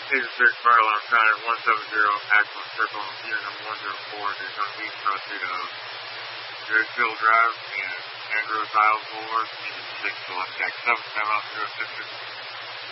Station 6 fire alarm found at 170 Axel Circle, unit number 104, Daytona Beach, cross street of Deerfield Drive and Andrews Isles Boulevard, unit 6 to left jack 7, 7 out 06.